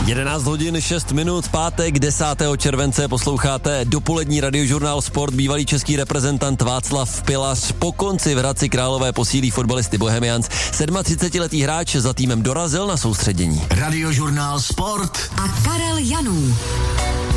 11 hodin 6 minut, pátek 10. července, posloucháte dopolední radiožurnál Sport. Bývalý český reprezentant Václav Pilař po konci v Hradci Králové posílí fotbalisty Bohemians. 37letý hráč za týmem dorazil na soustředění. Radiožurnál Sport a Karel Janů.